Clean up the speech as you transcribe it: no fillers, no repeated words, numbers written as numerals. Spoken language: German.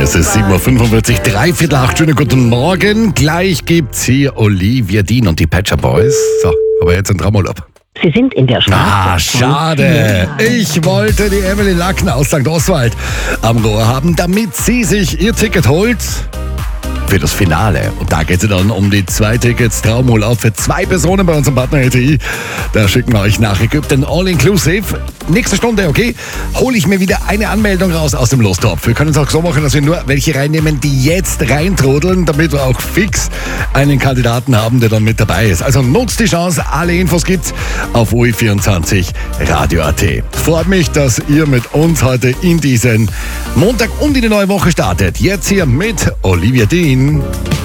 Es ist 7.45 Uhr, 7:45, schönen guten Morgen. Gleich gibt's hier Olivia Dean und die Patcher Boys. So, aber jetzt ein Traumurlaub. Sie sind in der Schweiz. Schade. Ich wollte die Emily Lackner aus St. Oswald am Rohr haben, damit sie sich ihr Ticket holt für das Finale. Und da geht es dann um die 2 Tickets Traumurlaub für 2 Personen bei unserem Partner LTI. Da schicken wir euch nach Ägypten All-Inclusive. Nächste Stunde, okay, hole ich mir wieder eine Anmeldung raus aus dem Lostopf. Wir können es auch so machen, dass wir nur welche reinnehmen, die jetzt reintrudeln, damit wir auch fix einen Kandidaten haben, der dann mit dabei ist. Also nutzt die Chance, alle Infos gibt's auf UI24 Radio.at. Freut mich, dass ihr mit uns heute in diesen Montag und in die neue Woche startet. Jetzt hier mit Olivia Dean.